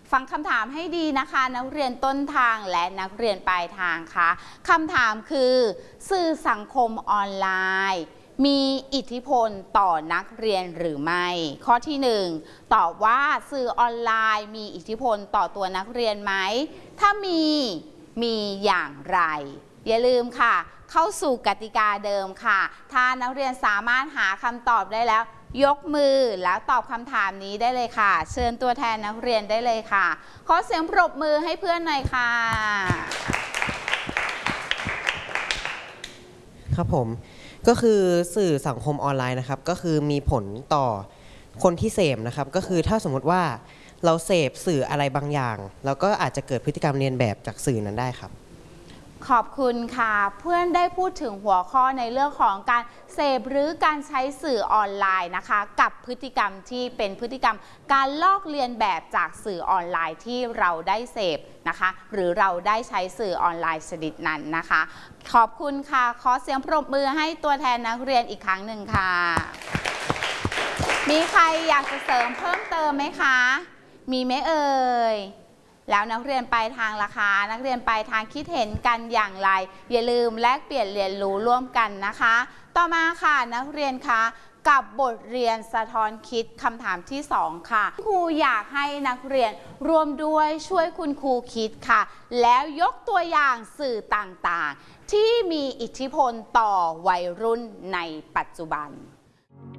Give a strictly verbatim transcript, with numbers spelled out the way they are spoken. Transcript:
ฟังคำถามให้ดีนะคะนักเรียนต้นทางและนักเรียนปลายทางค่ะคำถามคือสื่อสังคมออนไลน์มีอิทธิพลต่อนักเรียนหรือไม่ข้อที่หนึ่งตอบว่าสื่อออนไลน์มีอิทธิพลต่อตัวนักเรียนไหมถ้ามีมีอย่างไรอย่าลืมค่ะเข้าสู่กติกาเดิมค่ะถ้านักเรียนสามารถหาคำตอบได้แล้วยกมือแล้วตอบคำถามนี้ได้เลยค่ะเชิญตัวแทนนักเรียนได้เลยค่ะขอเสียงปรบมือให้เพื่อนหน่อยค่ะครับผมก็คือสื่อสังคมออนไลน์นะครับก็คือมีผลต่อคนที่เสพนะครับก็คือถ้าสมมติว่าเราเสพสื่ออะไรบางอย่างเราก็อาจจะเกิดพฤติกรรมเลียนแบบจากสื่อนั้นได้ครับขอบคุณค่ะเพื่อนได้พูดถึงหัวข้อในเรื่องของการเสพหรือการใช้สื่อออนไลน์นะคะกับพฤติกรรมที่เป็นพฤติกรรมการลอกเลียนแบบจากสื่อออนไลน์ที่เราได้เสพนะคะหรือเราได้ใช้สื่อออนไลน์ชนิดนั้นนะคะขอบคุณค่ะขอเสียงปรบมือให้ตัวแทนนักเรียนอีกครั้งหนึ่งค่ะมีใครอยากจะเสริมเพิ่มเติมไหมคะมีไหมเอ่ยแล้วนักเรียนปลายทางล่ะคะนักเรียนปลายทางคิดเห็นกันอย่างไรอย่าลืมแลกเปลี่ยนเรียนรู้ร่วมกันนะคะต่อมาค่ะนักเรียนคะกับบทเรียนสะท้อนคิดคำถามที่สองค่ะครูอยากให้นักเรียนร่วมด้วยช่วยคุณครูคิดค่ะแล้วยกตัวอย่างสื่อต่างๆที่มีอิทธิพลต่อวัยรุ่นในปัจจุบัน